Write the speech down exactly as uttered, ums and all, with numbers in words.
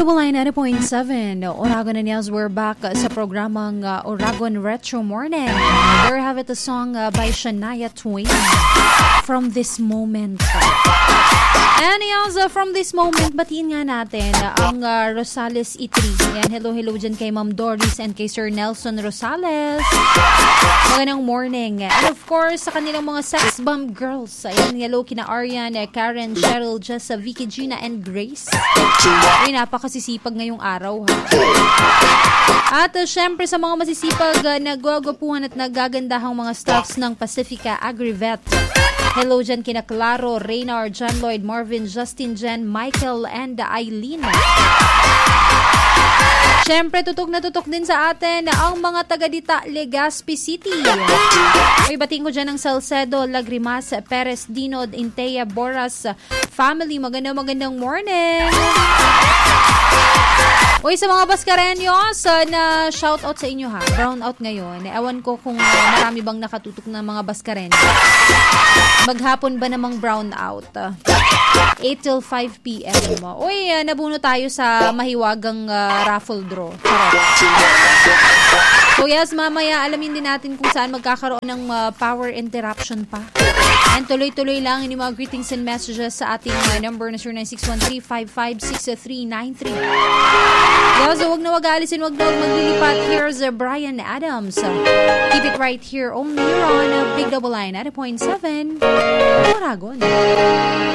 Double nine ninety point seven Oragon and Yels, we're back uh, sa programang uh, Oragon Retro Morning. There have it, a song uh, by Shania Twain, From This Moment. And Yels, uh, from this moment, batiin nga natin uh, ang uh, Rosales Itri. Yan, hello, hello dyan kay Ma'am Doris and kay Sir Nelson Rosales. Magandang morning. And of course, sa kanilang mga sex bomb girls. Ayan, hello kina Arian, uh, Karen, Cheryl, Jessa, Vicky, Gina, and Grace. Ay, napakasisipag ngayong araw, ha? At uh, syempre sa mga masisipag uh, nagwagwapuhan at nagagandahang mga staffs ng Pacifica Agrivet. Hello dyan kina Claro, Reynard, John Lloyd, Marvin, Justin, Jen, Michael, and Eileen. Syempre, tutok na tutok din sa atin ang mga taga-Dita, Legazpi City. Ay, bating ko dyan ang Salcedo, Lagrimas, Perez, Dinod, Intea, Boras family. Magandang magandang morning. Uy, sa mga Baskarenyos, uh, na shout out sa inyo, ha. Brown out ngayon. Ewan ko kung uh, marami bang nakatutok na mga Baskarenyos. Maghapon ba namang brown out? Uh, eight till five p.m. Uy, uh, nabuno tayo sa mahiwagang uh, raffle draw. So yes, mamaya alamin din natin kung saan magkakaroon ng uh, power interruption pa. And tuloy-tuloy lang yung mga greetings and messages sa ating uh, number na zero nine six one three five five six three nine three. Yes, so wag na wag alisin, wag na wag maglilipat. Here's uh, Brian Adams. Uh, keep it right here only on uh, Big Double Line ninety point seven Oragon.